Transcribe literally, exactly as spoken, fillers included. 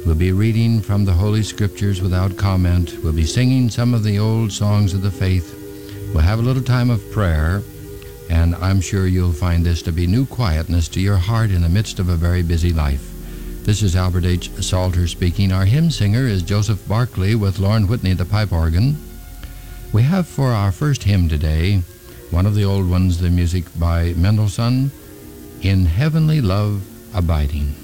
We'll be reading from the Holy Scriptures without comment. We'll be singing some of the old songs of the faith. We'll have a little time of prayer, and I'm sure you'll find this to be new quietness to your heart in the midst of a very busy life. This is Albert H. Salter speaking. Our hymn singer is Joseph Barclay with Lauren Whitney at the pipe organ. We have for our first hymn today one of the old ones, the music by Mendelssohn, In Heavenly Love Abiding.